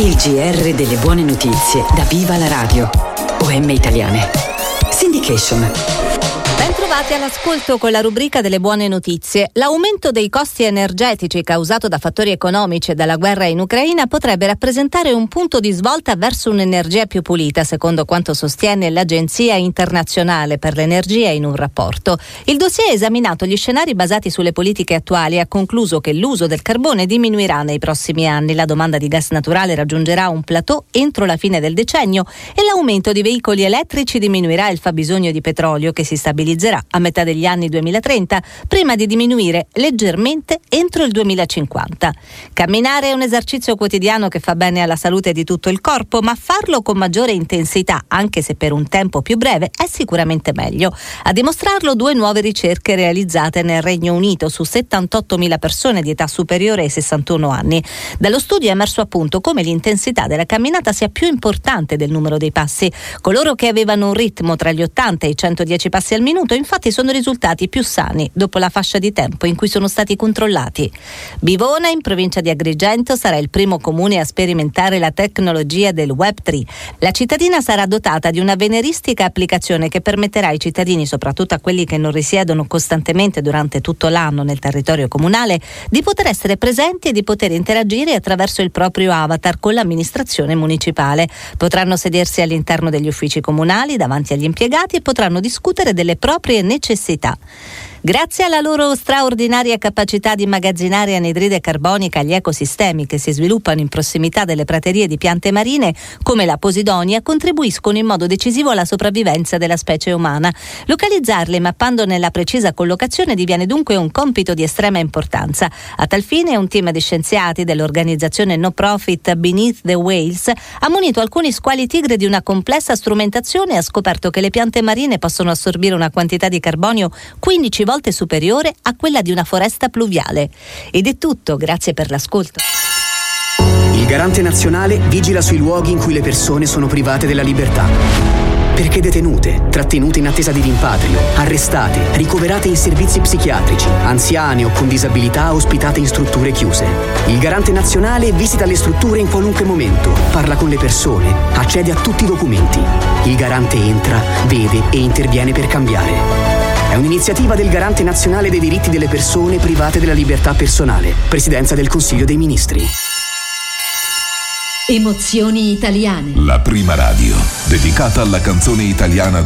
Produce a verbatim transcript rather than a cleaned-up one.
Il G R delle buone notizie da Viva la Radio. O M Italiane. Syndication. Bentrovati all'ascolto con la rubrica delle buone notizie. L'aumento dei costi energetici causato da fattori economici e dalla guerra in Ucraina potrebbe rappresentare un punto di svolta verso un'energia più pulita, secondo quanto sostiene l'Agenzia Internazionale per l'Energia in un rapporto. Il dossier ha esaminato gli scenari basati sulle politiche attuali e ha concluso che l'uso del carbone diminuirà nei prossimi anni, la domanda di gas naturale raggiungerà un plateau entro la fine del decennio e l'aumento di veicoli elettrici diminuirà il fabbisogno di petrolio, che si stabilizzerà a metà degli anni duemilatrenta, prima di diminuire leggermente entro il duemilacinquanta. Camminare è un esercizio quotidiano che fa bene alla salute di tutto il corpo, ma farlo con maggiore intensità, anche se per un tempo più breve, è sicuramente meglio. A dimostrarlo due nuove ricerche realizzate nel Regno Unito su settantottomila persone di età superiore ai sessantuno anni. Dallo studio è emerso appunto come l'intensità della camminata sia più importante del numero dei passi. Coloro che avevano un ritmo tra gli ottanta e i centodieci passi al minuto infatti sono risultati più sani dopo la fascia di tempo in cui sono stati controllati. Bivona, in provincia di Agrigento, sarà il primo comune a sperimentare la tecnologia del web tre. La cittadina sarà dotata di una veneristica applicazione che permetterà ai cittadini, soprattutto a quelli che non risiedono costantemente durante tutto l'anno nel territorio comunale, di poter essere presenti e di poter interagire attraverso il proprio avatar con l'amministrazione municipale. Potranno sedersi all'interno degli uffici comunali davanti agli impiegati e potranno discutere delle proprie necessità. Grazie alla loro straordinaria capacità di immagazzinare anidride carbonica agli ecosistemi che si sviluppano in prossimità delle praterie di piante marine come la posidonia, contribuiscono in modo decisivo alla sopravvivenza della specie umana. Localizzarle mappandone la precisa collocazione diviene dunque un compito di estrema importanza. A tal fine un team di scienziati dell'organizzazione no profit Beneath the Whales ha munito alcuni squali tigre di una complessa strumentazione e ha scoperto che le piante marine possono assorbire una quantità di carbonio quindici volte superiore a quella di una foresta pluviale. Ed è tutto, grazie per l'ascolto. Il Garante Nazionale vigila sui luoghi in cui le persone sono private della libertà. Perché detenute, trattenute in attesa di rimpatrio, arrestate, ricoverate in servizi psichiatrici, anziane o con disabilità ospitate in strutture chiuse. Il Garante Nazionale visita le strutture in qualunque momento, parla con le persone, accede a tutti i documenti. Il Garante entra, vede e interviene per cambiare. È un'iniziativa del Garante Nazionale dei Diritti delle Persone private della libertà personale. Presidenza del Consiglio dei Ministri. Emozioni italiane. La prima radio dedicata alla canzone italiana